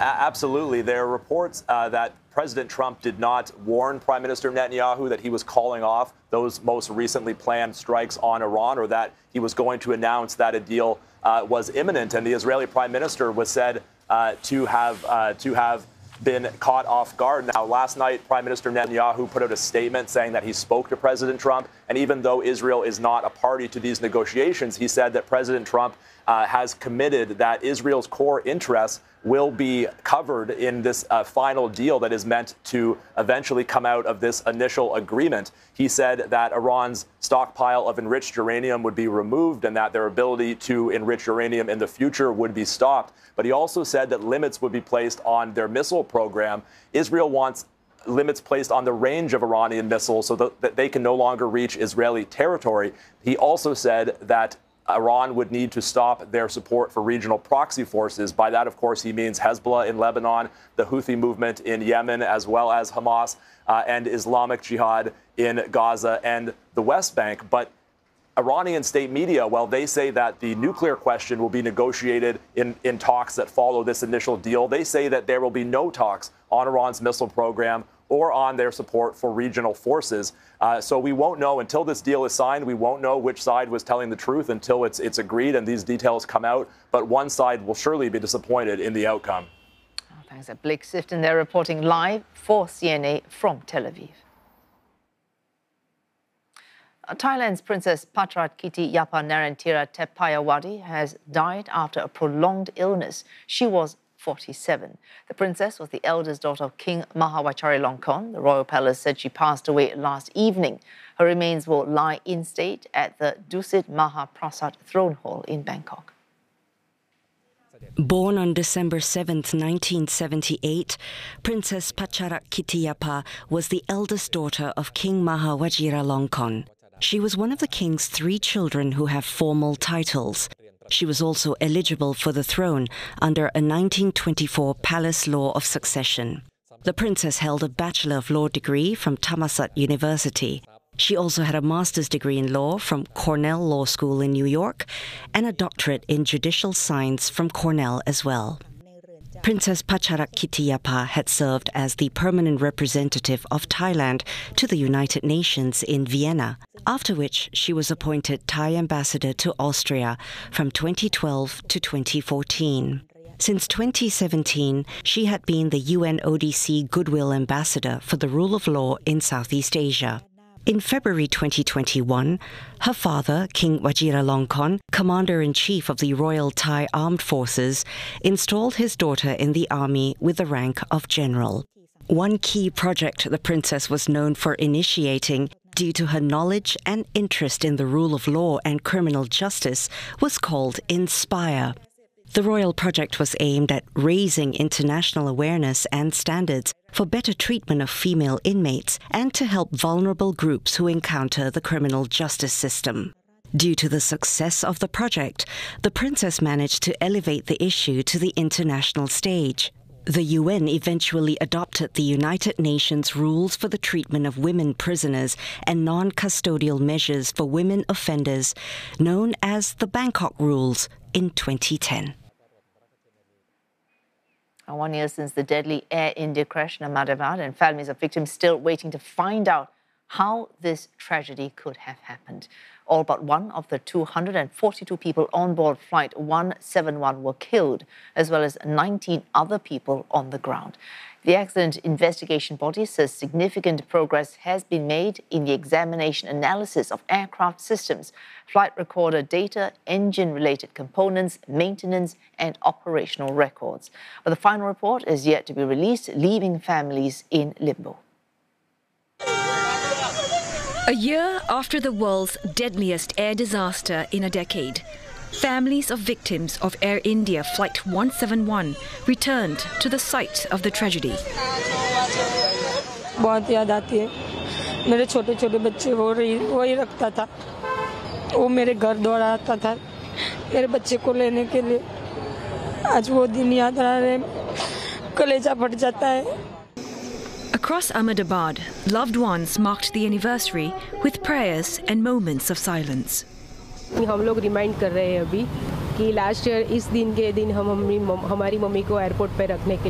Absolutely. There are reports that President Trump did not warn Prime Minister Netanyahu that he was calling off those most recently planned strikes on Iran, or that he was going to announce that a deal was imminent. And the Israeli Prime Minister was said to have been caught off guard. Now, last night, Prime Minister Netanyahu put out a statement saying that he spoke to President Trump. And even though Israel is not a party to these negotiations, he said that President Trump has committed that Israel's core interests will be covered in this final deal that is meant to eventually come out of this initial agreement. He said that Iran's stockpile of enriched uranium would be removed and that their ability to enrich uranium in the future would be stopped. But he also said that limits would be placed on their missile program. Israel wants limits placed on the range of Iranian missiles so that they can no longer reach Israeli territory. He also said that Iran would need to stop their support for regional proxy forces. By that, of course, he means Hezbollah in Lebanon, the Houthi movement in Yemen, as well as Hamas and Islamic Jihad in Gaza and the West Bank. But Iranian state media, well, they say that the nuclear question will be negotiated in talks that follow this initial deal. They say that there will be no talks on Iran's missile program or on their support for regional forces. So we won't know until this deal is signed. We won't know which side was telling the truth until it's agreed and these details come out. But one side will surely be disappointed in the outcome. Oh, thanks. Blake Sifton there reporting live for CNA from Tel Aviv. Thailand's Princess Patrat Kitty-Yapa Narantira Tepayawadi has died after a prolonged illness. She was 47. The princess was the eldest daughter of King Maha Vajiralongkorn. The royal palace said she passed away last evening. Her remains will lie in state at the Dusit Maha Prasat Throne Hall in Bangkok. Born on December 7, 1978, Princess Patrat Kitty-Yapa was the eldest daughter of King Maha Vajiralongkorn. She was one of the king's 3 children who have formal titles. She was also eligible for the throne under a 1924 palace law of succession. The princess held a Bachelor of Law degree from Thammasat University. She also had a master's degree in law from Cornell Law School in New York and a doctorate in judicial science from Cornell as well. Princess Patrat Kitty-Yapa had served as the permanent representative of Thailand to the United Nations in Vienna, after which she was appointed Thai ambassador to Austria from 2012 to 2014. Since 2017, she had been the UNODC Goodwill Ambassador for the rule of law in Southeast Asia. In February 2021, her father, King Vajiralongkorn, Commander-in-Chief of the Royal Thai Armed Forces, installed his daughter in the army with the rank of general. One key project the princess was known for initiating, due to her knowledge and interest in the rule of law and criminal justice, was called Inspire. The royal project was aimed at raising international awareness and standards for better treatment of female inmates and to help vulnerable groups who encounter the criminal justice system. Due to the success of the project, the princess managed to elevate the issue to the international stage. The UN eventually adopted the United Nations rules for the treatment of women prisoners and non-custodial measures for women offenders, known as the Bangkok Rules, in 2010. 1 year since the deadly Air India crash in Ahmedabad, and families of victims still waiting to find out how this tragedy could have happened. All but one of the 242 people on board Flight 171 were killed, as well as 19 other people on the ground. The accident investigation body says significant progress has been made in the examination analysis of aircraft systems, flight recorder data, engine-related components, maintenance, and operational records. But the final report is yet to be released, leaving families in limbo. A year after the world's deadliest air disaster in a decade, families of victims of Air India Flight 171 returned to the site of the tragedy. बहुत याद आती है मेरे छोटे छोटे बच्चे वही रखता था वो मेरे घर दौड़ा आता था मेरे बच्चे को लेने के लिए आज वो दिन याद आ रहे कलेजा फट जाता है. Across Ahmedabad, loved ones marked the anniversary with prayers and moments of silence. हम लोग रिमाइंड कर रहे हैं अभी कि लास्ट ईयर इस दिन के दिन हम हमारी मम्मी को एयरपोर्ट पे रखने के